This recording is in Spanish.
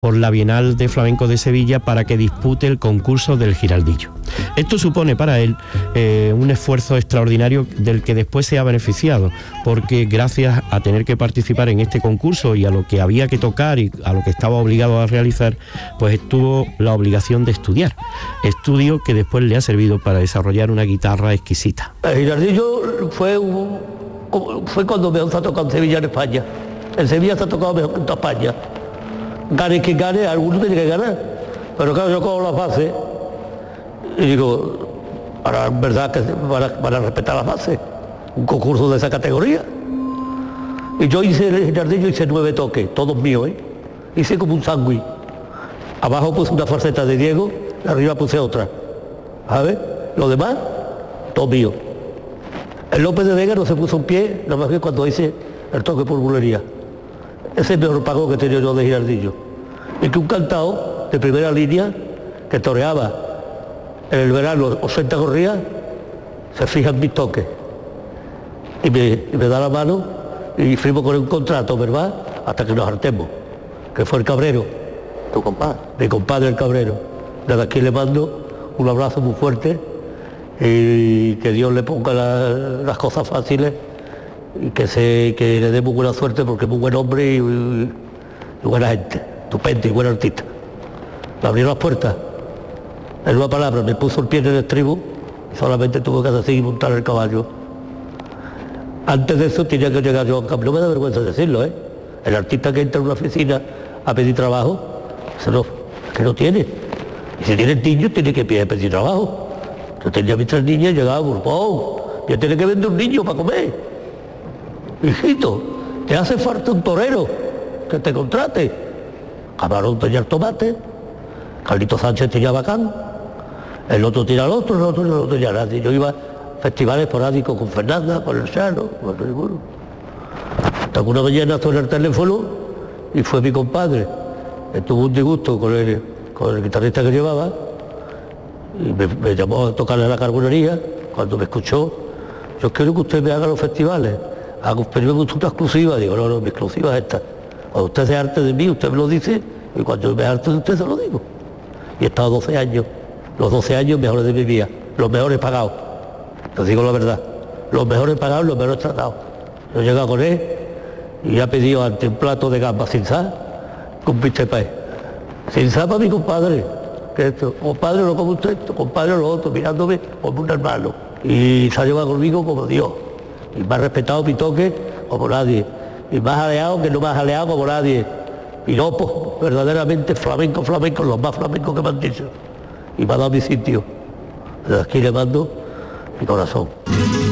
por la Bienal de Flamenco de Sevilla para que dispute el concurso del Giraldillo. Esto supone para él un esfuerzo extraordinario del que después se ha beneficiado, porque gracias a tener que participar en este concurso y a lo que había que tocar y a lo que estaba obligado a realizar, pues tuvo la obligación de estudiar, estudio que después le ha servido para desarrollar una guitarra exquisita. El Giraldillo fue cuando mejor se ha tocado en Sevilla, en España. En Sevilla se ha tocado mejor que en toda España. Gane que gane, alguno tiene que ganar. Pero claro, yo cojo las bases y digo, para verdad que van a respetar las bases, un concurso de esa categoría. Y yo hice el Giraldillo, hice 9 toques, todos míos, hice como un sándwich. Abajo puse una falseta de Diego, arriba puse otra. ¿Sabes? Lo demás, todo mío. El López de Vega no se puso un pie, nada más que cuando hice el toque por bulería. Ese es el mejor pago que he tenido yo de Giraldillo. Y que un cantao de primera línea que toreaba en el verano 80 corridas, se fija en mis toques. Y me da la mano y firmo con un contrato, ¿verdad? Hasta que nos hartemos. Que fue el Cabrero. ¿Tu compadre? Mi compadre el Cabrero. Desde aquí le mando un abrazo muy fuerte y que Dios le ponga las cosas fáciles y que le dé muy buena suerte porque es muy buen hombre y buena gente, estupendo y buen artista. Me abrió las puertas, en una palabra, me puso el pie en el estribo y solamente tuve que hacer así y montar el caballo. Antes de eso tenía que llegar yo a cambio, no me da vergüenza decirlo, el artista que entra en una oficina a pedir trabajo, eso que no tiene. Y si tiene niños tiene que pedir trabajo. Yo tenía mis 3 niñas y llegaba Borbón, yo tenía que vender un niño para comer. Hijito, te hace falta un torero que te contrate. Camarón tenía el tomate, Carlito Sánchez tenía Bacán, el otro tenía el otro, el otro no tenía nadie. Yo iba a festivales esporádicos con Fernanda, con el Chano, con ninguno. Hasta que una mañana suena el teléfono y fue mi compadre. Tuvo un disgusto con el guitarrista que llevaba y me llamó a tocarle la carbonería. Cuando me escuchó, yo quiero que usted me haga los festivales. Pero me gusta una exclusiva, digo, no, mi exclusiva es esta. Cuando usted se harte de mí, usted me lo dice, y cuando yo me harte de usted se lo digo. Y he estado 12 años, los 12 años mejores de mi vida, los mejores pagados. Te digo la verdad, los mejores pagados, los mejores tratados. Yo he llegado con él y ha pedido ante un plato de gambas sin sal, con bistec país. Sin sal para mi compadre, que esto, compadre no como usted, compadre lo otro, mirándome como un hermano. Y se ha llevado conmigo como Dios. Y me ha respetado mi toque como nadie. Y más aleado que no más aleado como nadie. Y no, pues, verdaderamente flamenco, los más flamencos que me han dicho. Y me ha dado mi sitio. Desde aquí le mando mi corazón.